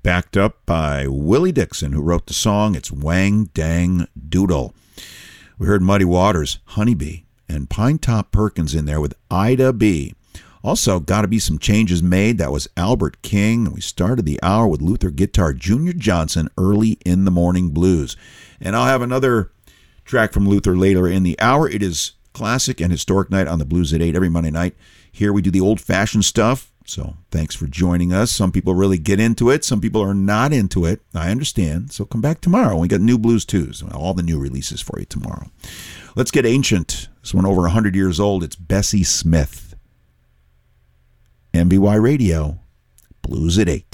backed up by Willie Dixon, who wrote the song. It's Wang Dang Doodle. We heard Muddy Waters, Honeybee, and Pine Top Perkins in there with Ida B. Also, Gotta Be Some Changes Made. That was Albert King. We started the hour with Luther Guitar Jr. Johnson, Early in the Morning Blues. And I'll have another track from Luther later in the hour. It is Classic and Historic Night on the Blues at 8 every Monday night. Here we do the old-fashioned stuff. So thanks for joining us. Some people really get into it. Some people are not into it. I understand. So come back tomorrow. We got new Blues Tues. All the new releases for you tomorrow. Let's get ancient. This one over 100 years old. It's Bessie Smith. MBY Radio, Blues at 8.